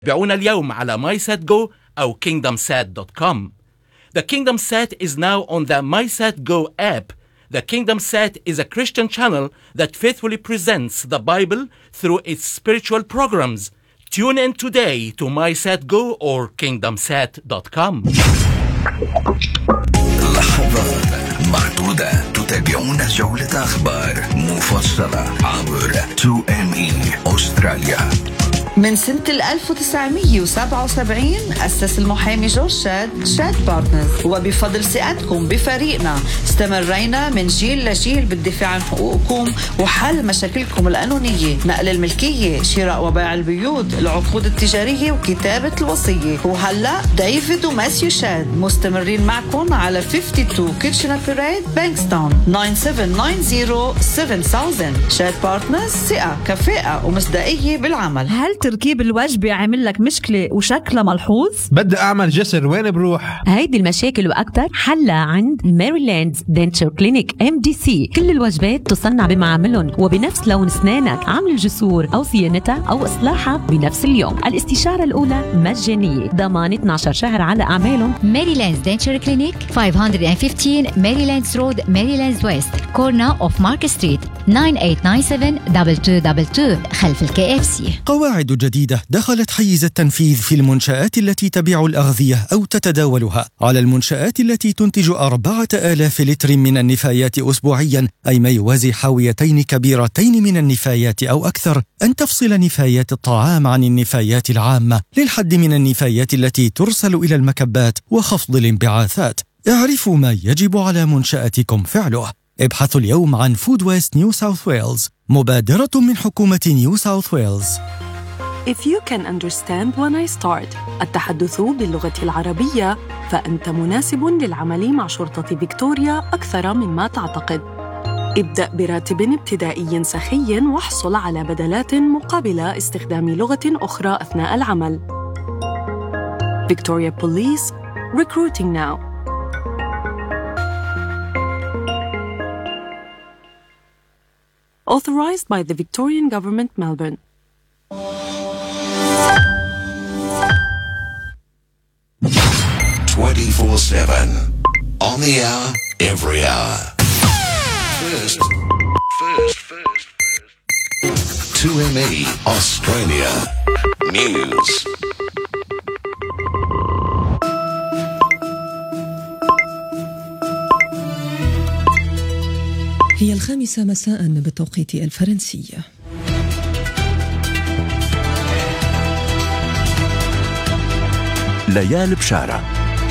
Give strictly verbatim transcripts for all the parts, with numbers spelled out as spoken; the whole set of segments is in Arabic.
تابعونا اليوم على MySatGo أو kingdom sat dot com. The Kingdom Sat is now on the MySatGo app. The Kingdom Sat is a Christian channel that faithfully presents the Bible through its spiritual programs. Tune in today to MySatGo or kingdom sat dot com. لحظات معدودة تتابعون جولة أخبار مفصلة عبر تو إم إي أستراليا. من سنة ألف وتسعمية وسبعة وسبعين أسس المحامي جورج شاد شاد بارتنرز، وبفضل ثقتكم بفريقنا استمرينا من جيل لجيل بالدفاع عن حقوقكم وحل مشاكلكم القانونية، نقل الملكية، شراء وبيع البيوت، العقود التجارية وكتابة الوصية. وهلأ ديفيد وماسيو شاد مستمرين معكم على خمسة وخمسين كيتشنر بيريد بانكستون تسعة سبعة تسعة سبعة سبعة ألف. شاد بارتنرز، ثقة كفاءة ومصداقية بالعمل. هل تركيب الوجبة عامل لك مشكلة وشكلها ملحوظ؟ بدي أعمل جسر، وين بروح؟ هيدي المشاكل وأكتر حلها عند ميريلاند دنتشر كلينيك إم دي سي. كل الوجبات تصنع بمعاملهم وبنفس لون أسنانك، عمل الجسور أو صيانتها أو إصلاحها بنفس اليوم. الاستشارة الأولى مجانية، ضمان اثني عشر شهر على أعمالهم. ميريلاند دنتشر كلينيك خمسمية وخمستاشر ميريلاند رود، ميريلاند ويست، كورنا أوف مارك ستريت، تسعة ثمانية تسعة سبعة اثنين اثنين اثنين اثنين خلف الكي اف سي. قواعد جديدة دخلت حيز التنفيذ في المنشآت التي تبيع الأغذية أو تتداولها. على المنشآت التي تنتج أربعة آلاف لتر من النفايات أسبوعيا، أي ما يوازي حاويتين كبيرتين من النفايات أو أكثر، أن تفصل نفايات الطعام عن النفايات العامة للحد من النفايات التي ترسل إلى المكبات وخفض الانبعاثات. اعرفوا ما يجب على منشأتكم فعله. ابحثوا اليوم عن فود ويست نيو ساوث ويلز، مبادرة من حكومة نيو ساوث ويلز. If you can understand when I start التحدث باللغة العربية، فأنت مناسب للعمل مع شرطة فيكتوريا أكثر مما تعتقد. ابدأ براتب ابتدائي سخي واحصل على بدلات مقابل استخدام لغة أخرى أثناء العمل. Victoria Police, recruiting now. Authorized by the Victorian Government, Melbourne. twenty-four seven on the hour, every hour. First, first, first, first. two M E Australia News. هي الخامسة مساء بالتوقيت الفرنسي. ليال بشارة.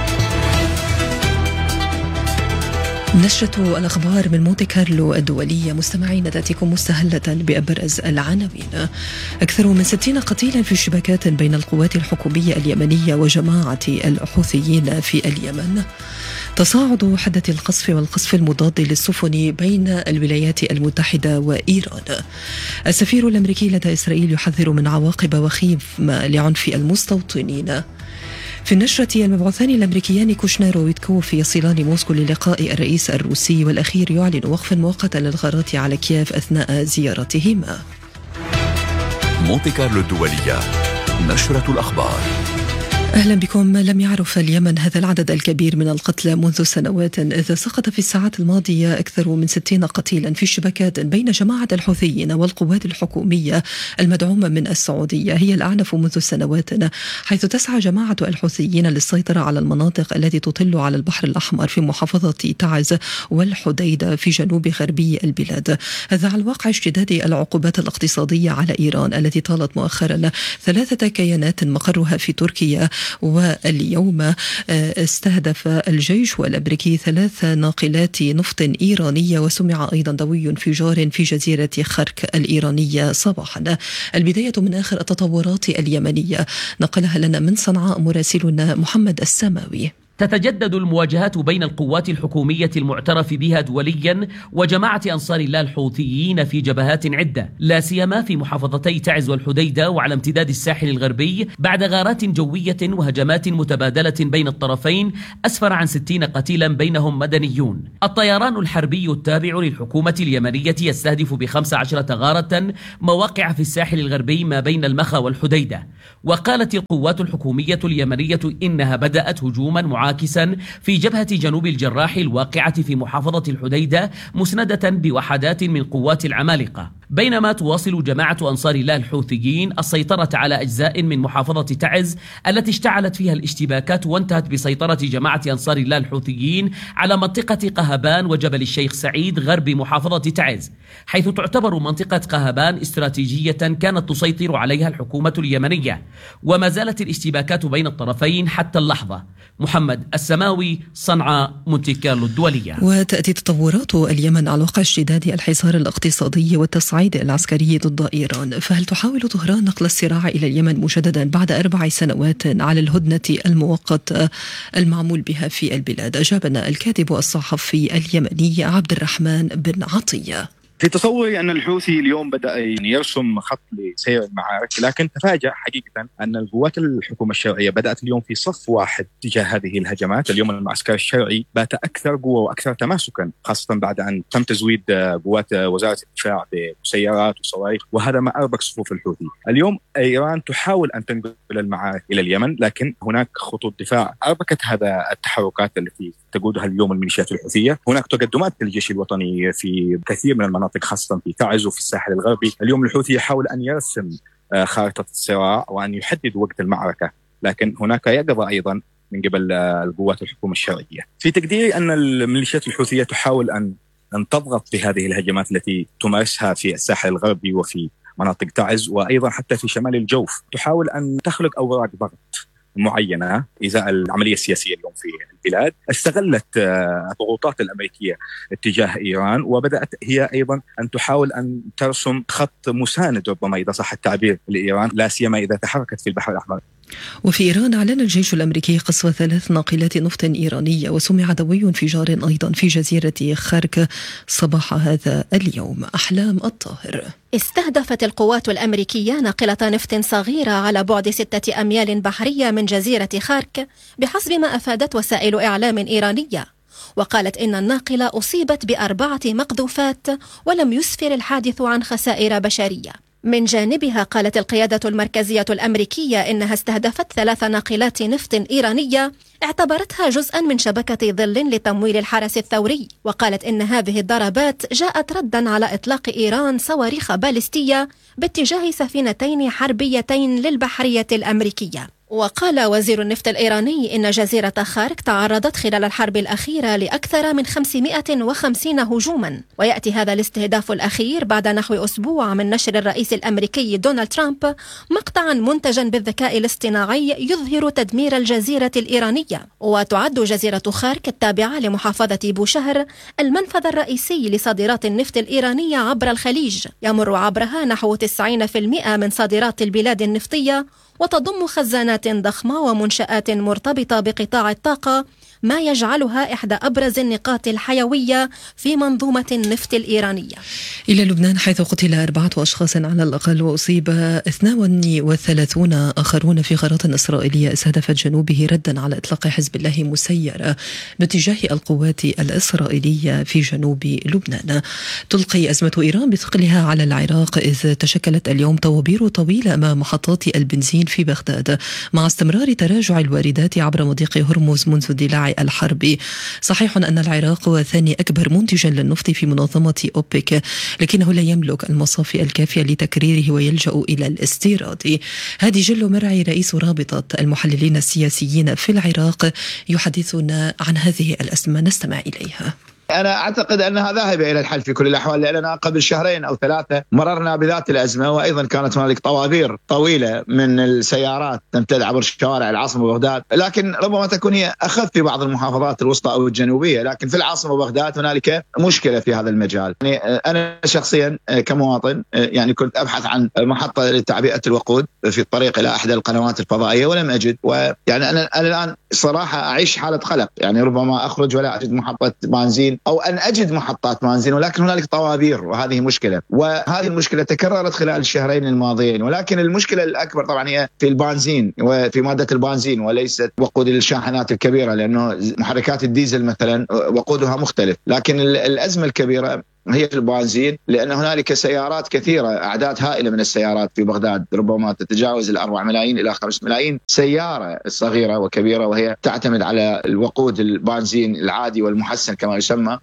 نشرة الأخبار من مونتي كارلو الدولية. مستمعين تأتيكم مستهلة بأبرز العناوين. أكثر من ستين قتيلا في اشتباكات بين القوات الحكومية اليمنية وجماعة الحوثيين في اليمن. تصاعد حدة القصف والقصف المضاد للسفن بين الولايات المتحدة وإيران. السفير الأمريكي لدى إسرائيل يحذر من عواقب وخيمة لعنف المستوطنين. في النشرة، المبعوثان الأمريكيان كوشنر وويتكوف يصلان موسكو للقاء الرئيس الروسي، والأخير يعلن وقفا مؤقتا للغارات على كييف أثناء زيارتهما. مونتي كارلو الدولية، نشرة الأخبار. أهلا بكم. لم يعرف اليمن هذا العدد الكبير من القتلى منذ سنوات، إذ سقط في الساعات الماضية أكثر من ستين قتيلا في اشتباكات بين جماعة الحوثيين والقوات الحكومية المدعومة من السعودية. هي الأعنف منذ سنوات، حيث تسعى جماعة الحوثيين للسيطرة على المناطق التي تطل على البحر الأحمر في محافظة تعز والحديدة في جنوب غربي البلاد. هذا على الواقع اشتداد العقوبات الاقتصادية على إيران التي طالت مؤخرا ثلاثة كيانات مقرها في تركيا. واليوم استهدف الجيش الأمريكي ثلاث ناقلات نفط إيرانية، وسمع أيضا دوي انفجار في جزيرة خرك الإيرانية صباحا. البداية من آخر التطورات اليمنية نقلها لنا من صنعاء مراسلنا محمد السماوي. تتجدد المواجهات بين القوات الحكومية المعترف بها دوليا وجماعة أنصار الله الحوثيين في جبهات عدة، لا سيما في محافظتي تعز والحديدة وعلى امتداد الساحل الغربي، بعد غارات جوية وهجمات متبادلة بين الطرفين أسفر عن ستين قتيلا بينهم مدنيون. الطيران الحربي التابع للحكومة اليمنية يستهدف بخمس عشرة غارة مواقع في الساحل الغربي ما بين المخا والحديدة. وقالت القوات الحكومية اليمنية إنها بدأت هجوما معاكسا في جبهة جنوب الجراح الواقعة في محافظة الحديدة مسندة بوحدات من قوات العمالقة، بينما تواصل جماعة أنصار الله الحوثيين السيطرة على أجزاء من محافظة تعز التي اشتعلت فيها الاشتباكات وانتهت بسيطرة جماعة أنصار الله الحوثيين على منطقة قهبان وجبل الشيخ سعيد غرب محافظة تعز، حيث تعتبر منطقة قهبان استراتيجية كانت تسيطر عليها الحكومة اليمنية، وما زالت الاشتباكات بين الطرفين حتى اللحظة. محمد السماوي، صنعاء، مونتي كارلو الدولية. وتأتي تطورات اليمن على وقع اشتداد الحصار الاقتصادي والتصعيد العسكري ضد إيران، فهل تحاول طهران نقل الصراع إلى اليمن مجددا بعد أربع سنوات على الهدنة المؤقتة المعمول بها في البلاد؟ أجابنا الكاتب الصحفي اليمني عبد الرحمن بن عطية. في تصوري أن الحوثي اليوم بدأ يرسم خط لسير المعارك، لكن تفاجأ حقيقة أن القوات الحكومة الشرعية بدأت اليوم في صف واحد تجاه هذه الهجمات. اليوم المعسكر الشرعي بات أكثر قوة وأكثر تماسكا، خاصة بعد أن تم تزويد قوات وزارة الدفاع بسيارات وصواريخ، وهذا ما أربك صفوف الحوثي. اليوم إيران تحاول أن تنقل المعارك إلى اليمن، لكن هناك خطوط دفاع أربكت هذا التحركات التي تقودها اليوم الميليشيات الحوثية. هناك تقدمات للجيش الوطني في كثير من المناطق خاصة في تعز وفي الساحل الغربي. اليوم الحوثي يحاول أن يرسم خارطة الصراع وأن يحدد وقت المعركة، لكن هناك يقظة أيضا من قبل القوات الحكومة الشرعية. في تقديري أن الميليشيات الحوثية تحاول أن أن تضغط بهذه الهجمات التي تمارسها في الساحل الغربي وفي مناطق تعز، وأيضا حتى في شمال الجوف تحاول أن تخلق أوراق ضغط معينة إزاء العملية السياسية اليوم في البلاد. استغلت الضغوطات الأمريكية اتجاه إيران، وبدأت هي أيضا أن تحاول أن ترسم خط مساند ربما إذا صح التعبير لإيران، لا سيما إذا تحركت في البحر الأحمر. وفي إيران أعلن الجيش الأمريكي قصف ثلاث ناقلات نفط إيرانية، وسمع دوي انفجار أيضا في جزيرة خارك صباح هذا اليوم. أحلام الطاهر. استهدفت القوات الأمريكية ناقلة نفط صغيرة على بعد ستة أميال بحرية من جزيرة خارك بحسب ما أفادت وسائل إعلام إيرانية، وقالت إن الناقلة أصيبت بأربعة مقذوفات ولم يسفر الحادث عن خسائر بشرية. من جانبها قالت القيادة المركزية الأمريكية إنها استهدفت ثلاث ناقلات نفط إيرانية اعتبرتها جزءا من شبكة ظل لتمويل الحرس الثوري، وقالت إن هذه الضربات جاءت ردا على إطلاق إيران صواريخ باليستية باتجاه سفينتين حربيتين للبحرية الأمريكية. وقال وزير النفط الإيراني إن جزيرة خارك تعرضت خلال الحرب الأخيرة لأكثر من خمسمائة وخمسين هجوما، ويأتي هذا الاستهداف الأخير بعد نحو أسبوع من نشر الرئيس الأمريكي دونالد ترامب مقطعا منتجا بالذكاء الاصطناعي يظهر تدمير الجزيرة الإيرانية. وتعد جزيرة خارك التابعة لمحافظة بوشهر المنفذ الرئيسي لصادرات النفط الإيرانية عبر الخليج، يمر عبرها نحو تسعين بالمئة من صادرات البلاد النفطية، وتضم خزانات ضخمة ومنشآت مرتبطة بقطاع الطاقة، ما يجعلها إحدى أبرز النقاط الحيوية في منظومة النفط الإيرانية. إلى لبنان، حيث قتل أربعة أشخاص على الأقل وأصيب اثنان وثلاثون آخرون في غارات إسرائيلية استهدفت جنوبه ردا على إطلاق حزب الله مسيرة باتجاه القوات الإسرائيلية في جنوب لبنان. تلقي أزمة إيران بثقلها على العراق، إذ تشكلت اليوم طوابير طويلة أمام محطات البنزين في بغداد مع استمرار تراجع الواردات عبر مضيق هرمز منذ اندلاع الحرب. صحيح أن العراق هو ثاني أكبر منتجا للنفط في منظمة أوبك، لكنه لا يملك المصافي الكافية لتكريره ويلجأ إلى الاستيراد. هادي جلو مرعي رئيس رابطة المحللين السياسيين في العراق يحدثنا عن هذه الأزمة، نستمع إليها. أنا أعتقد أنها ذاهبة إلى الحل في كل الأحوال، لأننا قبل شهرين أو ثلاثة مررنا بذات الأزمة، وأيضا كانت هنالك طوابير طويلة من السيارات تمتد عبر شوارع العاصمة بغداد، لكن ربما تكون هي أخف في بعض المحافظات الوسطى أو الجنوبية، لكن في العاصمة بغداد هنالك مشكلة في هذا المجال. يعني أنا شخصيا كمواطن يعني كنت أبحث عن محطة لتعبئة الوقود في الطريق إلى أحد القنوات الفضائية ولم أجد، ويعني أنا أنا الآن صراحة أعيش حالة قلق، يعني ربما أخرج ولا أجد محطة بنزين أو أن أجد محطات بنزين، ولكن هنالك طوابير، وهذه مشكلة، وهذه المشكلة تكررت خلال الشهرين الماضيين. ولكن المشكلة الأكبر طبعا هي في البنزين وفي مادة البنزين وليست وقود الشاحنات الكبيرة، لأنه محركات الديزل مثلا وقودها مختلف، لكن الأزمة الكبيرة هي البنزين، لأن هنالك سيارات كثيرة، أعداد هائلة من السيارات في بغداد، ربما تتجاوز الأربع ملايين إلى خمس ملايين سيارة صغيرة وكبيرة، وهي تعتمد على الوقود البنزين العادي والمحسن كما يسمى.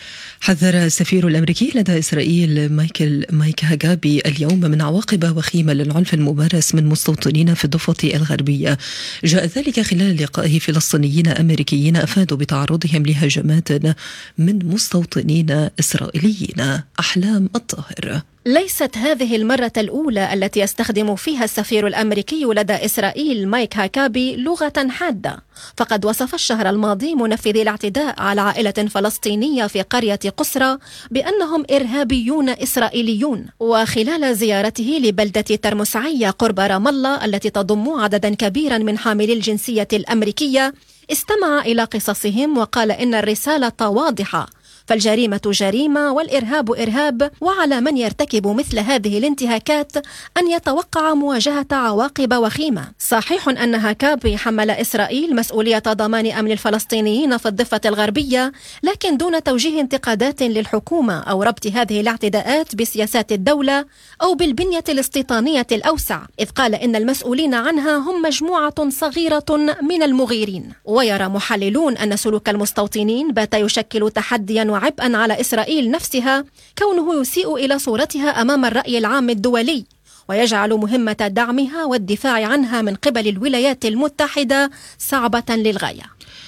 حذر السفير الأمريكي لدى إسرائيل مايكل مايك هاجابي اليوم من عواقب وخيمة للعنف الممارس من مستوطنين في الضفة الغربية. جاء ذلك خلال لقائه فلسطينيين أمريكيين أفادوا بتعرضهم لهجمات من مستوطنين إسرائيليين. أحلام الطاهر. ليست هذه المرة الأولى التي يستخدم فيها السفير الأمريكي لدى إسرائيل مايك هاكابي لغة حادة، فقد وصف الشهر الماضي منفذي الاعتداء على عائلة فلسطينية في قرية قسرة بأنهم إرهابيون إسرائيليون. وخلال زيارته لبلدة ترمسعية قرب رام الله التي تضم عددا كبيرا من حاملي الجنسية الأمريكية، استمع إلى قصصهم وقال إن الرسالة واضحة، فالجريمة جريمة والإرهاب إرهاب، وعلى من يرتكب مثل هذه الانتهاكات أن يتوقع مواجهة عواقب وخيمة. صحيح أن هاكابي حمل إسرائيل مسؤولية ضمان أمن الفلسطينيين في الضفة الغربية، لكن دون توجيه انتقادات للحكومة أو ربط هذه الاعتداءات بسياسات الدولة أو بالبنية الاستيطانية الأوسع، إذ قال إن المسؤولين عنها هم مجموعة صغيرة من المغيرين. ويرى محللون أن سلوك المستوطنين بات يشكل تحديا وعبئا على إسرائيل نفسها، كونه يسيء إلى صورتها أمام الرأي العام الدولي، ويجعل مهمة دعمها والدفاع عنها من قبل الولايات المتحدة صعبة للغاية.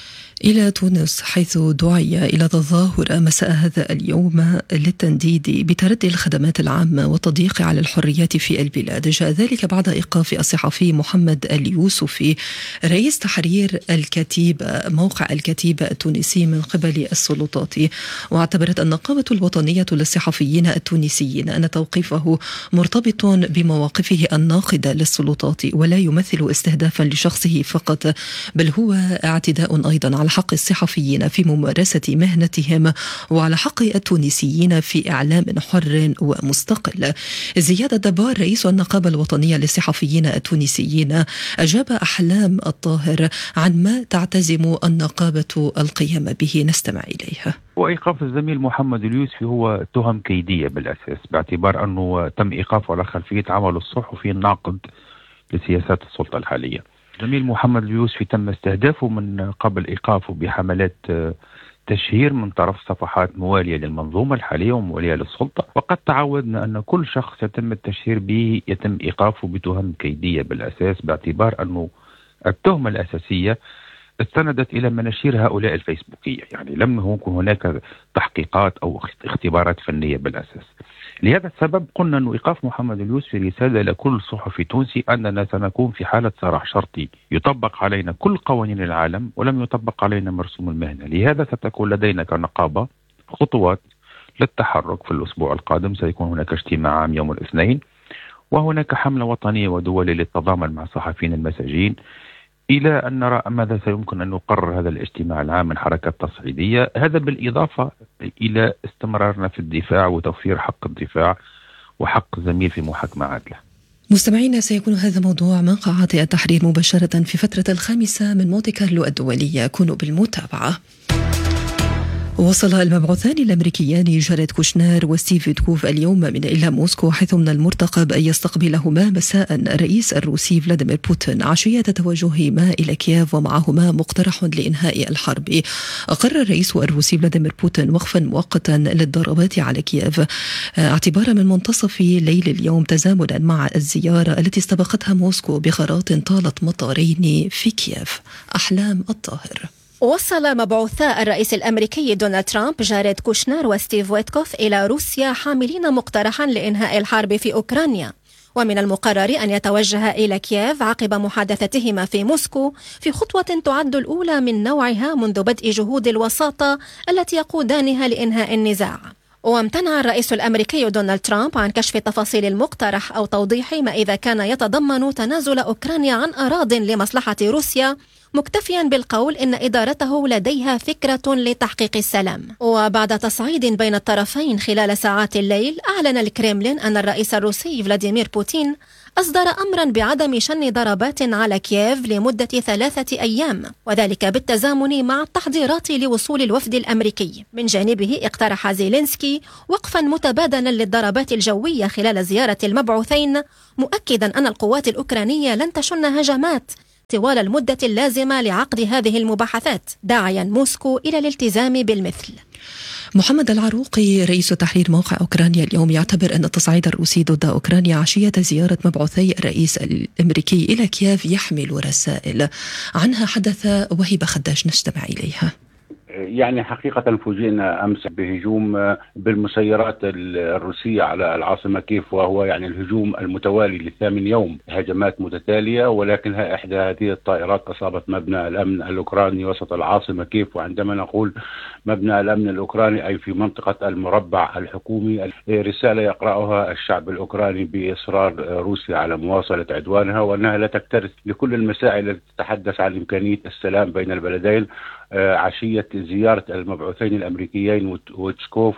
إلى تونس، حيث دعي إلى تظاهرة مساء هذا اليوم للتنديد بتردي الخدمات العامة والتضييق على الحريات في البلاد. جاء ذلك بعد إيقاف الصحفي محمد اليوسفي رئيس تحرير الكتيبة موقع الكتيبة التونسي من قبل السلطات. واعتبرت النقابة الوطنية للصحفيين التونسيين أن توقيفه مرتبط بمواقفه الناقدة للسلطات، ولا يمثل استهدافا لشخصه فقط، بل هو اعتداء أيضا على حق الصحفيين في ممارسة مهنتهم وعلى حق التونسيين في إعلام حر ومستقل. زياد الدبار رئيس النقابة الوطنية للصحفيين التونسيين أجاب أحلام الطاهر عن ما تعتزم النقابة القيام به. نستمع إليها. وإيقاف الزميل محمد اليوسفي هو تهم كيدية بالأساس، باعتبار أنه تم إيقافه على خلفية عمل الصحفي الناقد لسياسات السلطة الحالية. زميل محمد اليوسفي تم استهدافه من قبل إيقافه بحملات تشهير من طرف صفحات موالية للمنظومة الحالية وموالية للسلطة، وقد تعودنا أن كل شخص يتم التشهير به يتم إيقافه بتهم كيدية بالأساس، باعتبار أنه التهمة الأساسية استندت إلى مناشير هؤلاء الفيسبوكية، يعني لم يكن هناك تحقيقات أو اختبارات فنية بالأساس. لهذا السبب قلنا أن إيقاف محمد اليوسفي رسالة لكل صحفي تونسي أننا سنكون في حالة سراح شرطي، يطبق علينا كل قوانين العالم ولم يطبق علينا مرسوم المهنة. لهذا ستكون لدينا كنقابة خطوات للتحرك. في الأسبوع القادم سيكون هناك اجتماع عام يوم الاثنين، وهناك حملة وطنية ودولية للتضامن مع الصحفيين المساجين، إلى أن نرى ماذا سيمكن أن يقرر هذا الاجتماع العام من حركات تصعيدية. هذا بالإضافة إلى استمرارنا في الدفاع وتوفير حق الدفاع وحق الزميل في محاكمة عادلة. مستمعينا، سيكون هذا موضوع من قاعات التحرير مباشرة في فترة الخامسة من مونتي كارلو الدولية. كونوا بالمتابعة. وصل المبعوثان الأمريكيان جاريد كوشنر وستيف ويتكوف اليوم من إلى موسكو، حيث من المرتقب أن يستقبلهما مساء الرئيس الروسي فلاديمير بوتين عشية توجههما إلى كييف ومعهما مقترح لإنهاء الحرب. أقر الرئيس الروسي فلاديمير بوتين وقفا مؤقتا للضربات على كييف اعتبارا من منتصف ليل اليوم، تزامنا مع الزيارة التي استبقتها موسكو بغارات طالت مطارين في كييف. أحلام الطاهر. وصل مبعوثا الرئيس الأمريكي دونالد ترامب جاريد كوشنر وستيف ويتكوف إلى روسيا حاملين مقترحا لإنهاء الحرب في أوكرانيا، ومن المقرر أن يتوجه إلى كييف عقب محادثتهما في موسكو في خطوة تعد الأولى من نوعها منذ بدء جهود الوساطة التي يقودانها لإنهاء النزاع. وامتنع الرئيس الأمريكي دونالد ترامب عن كشف تفاصيل المقترح أو توضيح ما إذا كان يتضمن تنازل أوكرانيا عن أراضٍ لمصلحة روسيا، مكتفيا بالقول إن إدارته لديها فكرة لتحقيق السلام. وبعد تصعيد بين الطرفين خلال ساعات الليل، أعلن الكريملين أن الرئيس الروسي فلاديمير بوتين أصدر أمرا بعدم شن ضربات على كييف لمدة ثلاثة أيام، وذلك بالتزامن مع التحضيرات لوصول الوفد الأمريكي. من جانبه اقترح زيلينسكي وقفا متبادلا للضربات الجوية خلال زيارة المبعوثين، مؤكدا أن القوات الأوكرانية لن تشن هجمات طوال المدة اللازمة لعقد هذه المباحثات، داعيا موسكو إلى الالتزام بالمثل. محمد العروقي رئيس تحرير موقع أوكرانيا اليوم يعتبر أن التصعيد الروسي ضد أوكرانيا عشية زيارة مبعوثي الرئيس الأمريكي إلى كييف يحمل رسائل. عنها حدث وهبة خداش، نستمع إليها. يعني حقيقة فوجئنا أمس بهجوم بالمسيرات الروسية على العاصمة كييف، وهو يعني الهجوم المتوالي لثامن يوم، هجمات متتالية، ولكنها إحدى هذه الطائرات أصابت مبنى الأمن الأوكراني وسط العاصمة كييف. وعندما نقول مبنى الأمن الأوكراني أي في منطقة المربع الحكومي، رسالة يقرأها الشعب الأوكراني بإصرار روسيا على مواصلة عدوانها، وأنها لا تكترث لكل المسائل التي تتحدث عن إمكانية السلام بين البلدين عشية زيارة المبعوثين الأمريكيين ويتكوف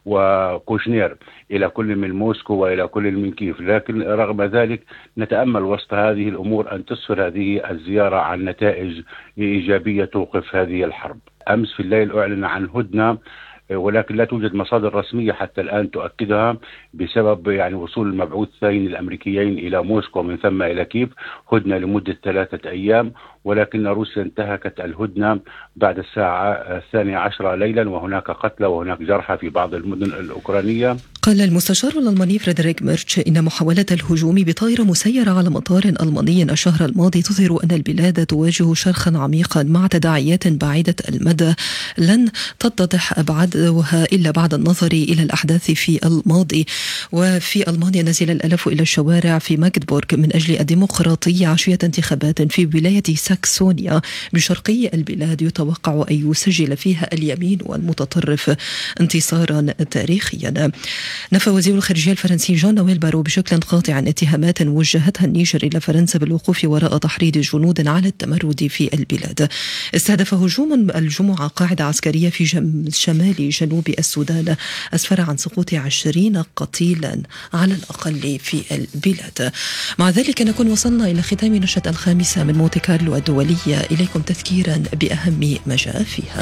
وكوشنير إلى كل من موسكو وإلى كل من كييف. لكن رغم ذلك نتأمل وسط هذه الأمور أن تسفر هذه الزيارة عن نتائج إيجابية توقف هذه الحرب. أمس في الليل أعلن عن هدنة، ولكن لا توجد مصادر رسمية حتى الآن تؤكدها، بسبب يعني وصول المبعوثين الأمريكيين إلى موسكو ومن ثم إلى كييف، هدنة لمدة ثلاثة أيام، ولكن روسيا انتهكت الهدنة بعد الساعة الثانية عشرة ليلا، وهناك قتلى وهناك جرحى في بعض المدن الأوكرانية. قال المستشار الألماني فريدريك ميرتش إن محاولة الهجوم بطائرة مسيرة على مطار ألماني الشهر الماضي تظهر أن البلاد تواجه شرخا عميقا مع تداعيات بعيدة المدى لن تتضح أبعادها إلا بعد النظر إلى الأحداث في الماضي. وفي ألمانيا نزل الألف إلى الشوارع في ماغدبورغ من أجل الديمقراطية عشية انتخابات في ولاية ساكسونيا بشرقي البلاد يتوقع أن يسجل فيها اليمين والمتطرف انتصارا تاريخيا. نفى وزير الخارجية الفرنسي جان نويل بارو بشكل قاطع اتهامات وجهتها النيجر إلى فرنسا بالوقوف وراء تحريض جنود على التمرد في البلاد. استهدف هجوم الجمعة قاعدة عسكرية في شمال جنوب السودان أسفر عن سقوط عشرين قتيلا على الأقل في البلاد. مع ذلك نكون وصلنا إلى ختام نشرة الخامسة من مونتي كارلو الدولية. إليكم تذكيرا بأهم ما جاء فيها.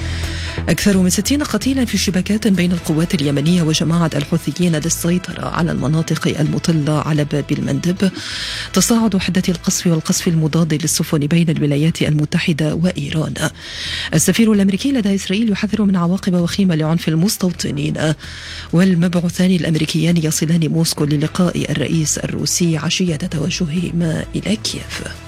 أكثر من ستين قتيلا في اشتباكات بين القوات اليمنية وجماعة الحوثيين للسيطرة على المناطق المطلة على باب المندب. تصاعد حدة القصف والقصف المضاد للسفن بين الولايات المتحدة وإيران. السفير الأمريكي لدى إسرائيل يحذر من عواقب وخيمة لعنف المستوطنين. والمبعوثان الأمريكيان يصلان موسكو للقاء الرئيس الروسي عشية توجههما إلى كييف.